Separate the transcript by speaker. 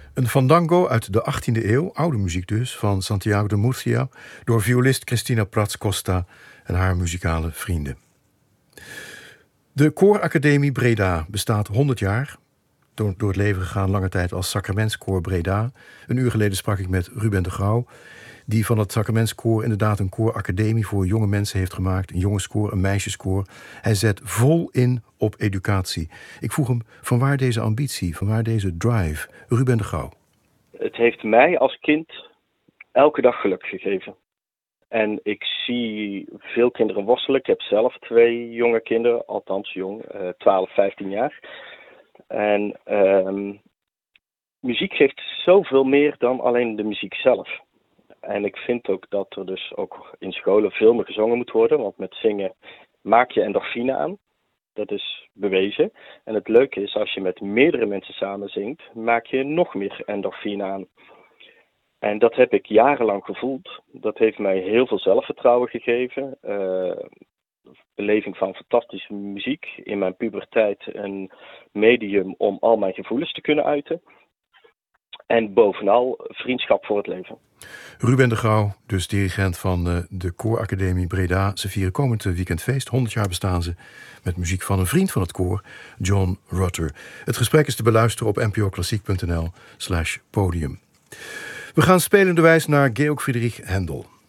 Speaker 1: Een fandango uit de 18e eeuw, oude muziek dus, van Santiago de Murcia, door violist Cristina Prats Costa en haar muzikale vrienden. De Kooracademie Breda bestaat 100 jaar. Door het leven gegaan lange tijd als Sacramentskoor Breda. Een uur geleden sprak ik met Ruben de Grauw, die van het Sacramentskoor inderdaad een kooracademie voor jonge mensen heeft gemaakt. Een jongenskoor, een meisjeskoor. Hij zet vol in op educatie. Ik vroeg hem, vanwaar deze ambitie, vanwaar deze drive? Ruben de Grauw.
Speaker 2: Het heeft mij als kind elke dag geluk gegeven. En ik zie veel kinderen worstelen. Ik heb zelf 2 jonge kinderen, althans jong, 12, 15 jaar. En muziek geeft zoveel meer dan alleen de muziek zelf. En ik vind ook dat er dus ook in scholen veel meer gezongen moet worden. Want met zingen maak je endorfine aan. Dat is bewezen. En het leuke is, als je met meerdere mensen samen zingt, maak je nog meer endorfine aan. En dat heb ik jarenlang gevoeld. Dat heeft mij heel veel zelfvertrouwen gegeven. Beleving van fantastische muziek. In mijn puberteit een medium om al mijn gevoelens te kunnen uiten. En bovenal vriendschap voor het leven.
Speaker 1: Ruben de Grauw, dus dirigent van de Kooracademie Breda. Ze vieren komend weekend feest. 100 jaar bestaan ze met muziek van een vriend van het koor, John Rutter. Het gesprek is te beluisteren op npoklassiek.nl/podium. We gaan spelenderwijs naar Georg Friedrich Händel.